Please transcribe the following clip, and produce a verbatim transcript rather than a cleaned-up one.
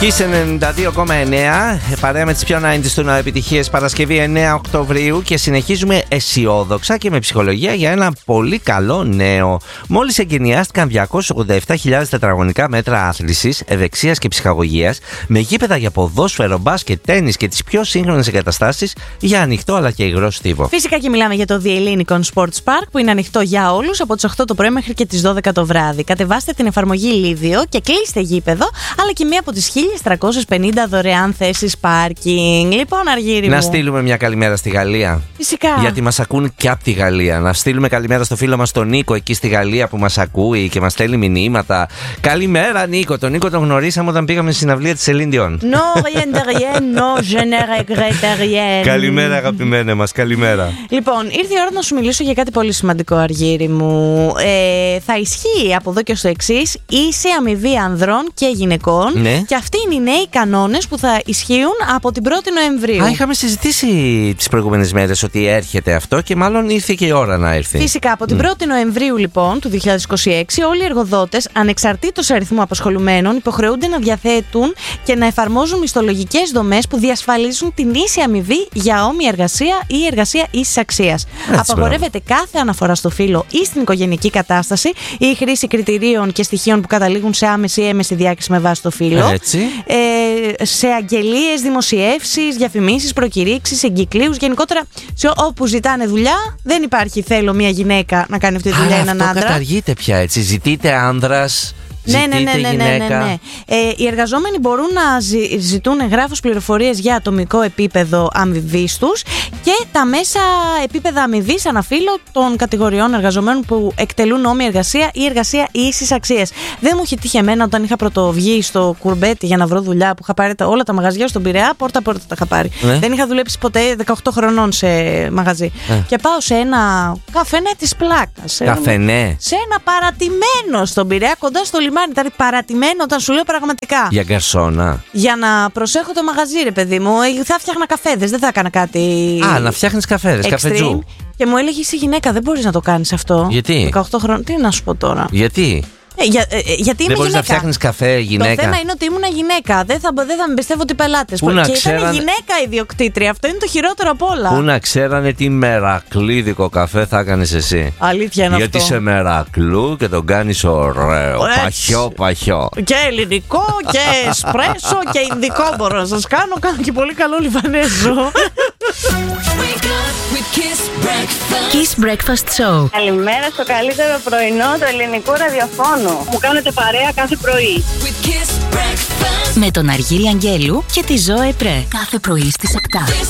Kiss ενενήντα δύο κόμμα εννέα, παρέα με τις πιο ενενήντα του επιτυχίες, Παρασκευή εννέα Οκτωβρίου, και συνεχίζουμε αισιόδοξα και με ψυχολογία για ένα πολύ καλό νέο. Μόλις εγκαινιάστηκαν διακόσιες ογδόντα επτά χιλιάδες τετραγωνικά μέτρα άθλησης, ευεξίας και ψυχαγωγίας, με γήπεδα για ποδόσφαιρο, μπάσκετ, τένις και τις πιο σύγχρονες εγκαταστάσεις για ανοιχτό αλλά και υγρό στίβο. Φυσικά και μιλάμε για το The Ellinikon Sports Park, που είναι ανοιχτό για όλους από τις οκτώ το πρωί μέχρι και τις δώδεκα το βράδυ. Κατεβάστε την εφαρμογή Λίδιο και κλείστε γήπεδο, αλλά και μία από τις χίλιες τριακόσιες πενήντα δωρεάν θέσεις πάρκινγκ. Λοιπόν, Αργύρι μου. Να στείλουμε μια καλημέρα στη Γαλλία. Φυσικά. Γιατί μας ακούν και από τη Γαλλία. Να στείλουμε καλημέρα στο φίλο μας τον Νίκο εκεί στη Γαλλία που μας ακούει και μας στέλνει μηνύματα. Καλημέρα, Νίκο. Τον Νίκο τον γνωρίσαμε όταν πήγαμε στη συναυλία της Celine Dion. No, rien de rien, no, je ne regrette rien. Καλημέρα, αγαπημένε μας. Καλημέρα. Λοιπόν, ήρθε η ώρα να σου μιλήσω για κάτι πολύ σημαντικό, Αργύρι μου. Ε, θα ισχύει από εδώ και στο εξής ίση αμοιβή ανδρών και γυναικών. Ναι. Και αυτοί είναι οι νέοι κανόνες που θα ισχύουν από την πρώτη Νοεμβρίου. Α, είχαμε συζητήσει τις προηγούμενες μέρες ότι έρχεται αυτό και μάλλον ήρθε και η ώρα να έρθει. Φυσικά, από την πρώτη Νοεμβρίου λοιπόν του δύο χιλιάδες είκοσι έξι, όλοι οι εργοδότες, ανεξαρτήτως αριθμού απασχολουμένων, υποχρεούνται να διαθέτουν και να εφαρμόζουν μισθολογικές δομές που διασφαλίζουν την ίση αμοιβή για όμοια εργασία ή εργασία ίσης αξίας. Απαγορεύεται κάθε αναφορά στο φύλο ή στην οικογενειακή κατάσταση ή η χρήση κριτηρίων και στοιχείων που καταλήγουν σε άμεση ή έμεση διάκριση με βάση το φύλο. Έτσι. Ε, σε αγγελίες, δημοσιεύσεις, διαφημίσεις, προκηρύξεις, εγκυκλίους. Γενικότερα, σε όπου ζητάνε δουλειά, δεν υπάρχει θέλω μια γυναίκα να κάνει αυτή τη δουλειά, έναν άντρα. Αυτό καταργείται πια, έτσι. Ζητείτε άνδρας. Ναι, ναι, ναι, ναι, ναι, ναι, ναι. Ε, οι εργαζόμενοι μπορούν να ζη, ζητούν εγγράφους πληροφορίες για ατομικό επίπεδο αμοιβής τους και τα μέσα επίπεδα αμοιβής αναφύλω των κατηγοριών εργαζομένων που εκτελούν όμοια εργασία ή εργασία ίσης αξίας. Δεν μου είχε τύχει εμένα όταν είχα πρωτοβγεί στο Κουρμπέτι για να βρω δουλειά, που είχα πάρει τα, όλα τα μαγαζιά στον Πειραιά, πόρτα-πόρτα τα είχα πάρει. Ναι. Δεν είχα δουλέψει ποτέ δεκαοκτώ χρονών σε μαγαζί. Ναι. Και πάω σε ένα καφενέ της πλάκας. Καφενέ. Σε ένα παρατημένο στον Πειραιά, κοντά στο λιμάνι. Ήταν παρατημένο, όταν σου λέω πραγματικά. Για γκαρσόνα. Για να προσέχω το μαγαζί, ρε παιδί μου. Θα φτιάχνα καφέδες, δεν θα έκανα κάτι. Α, να φτιάχνεις καφέδες, καφετζού. Και μου έλεγε η γυναίκα, δεν μπορείς να το κάνεις αυτό. Γιατί? δεκαοκτώ χρόνια. Τι να σου πω τώρα. Γιατί? Ε, για, ε, γιατί είμαι δεν μπορείς γυναίκα. να φτιάχνεις καφέ γυναίκα. Το θέμα είναι ότι ήμουν γυναίκα. Δεν θα, δεν θα με πιστεύω οι πελάτες. Πού και να ήταν ξέραν... γυναίκα ιδιοκτήτρια. Αυτό είναι το χειρότερο απ' όλα. Πού να ξέρανε τι μερακλίδικο καφέ θα έκανες εσύ. Αλήθεια είναι. Γιατί αυτό. είσαι μερακλού και τον κάνεις ωραίο. Έτσι. Παχιό, παχιό. Και ελληνικό και εσπρέσο και ινδικό μπορώ να σας κάνω. Κάνω και πολύ καλό Λιβανέζο. Kiss Breakfast Show. Καλημέρα στο καλύτερο πρωινό του ελληνικού ραδιοφώνου. Μου κάνετε παρέα κάθε πρωί. Με τον Αργύρι Αγγέλου και τη Ζωέ Πρέ. Κάθε πρωί στις επτά.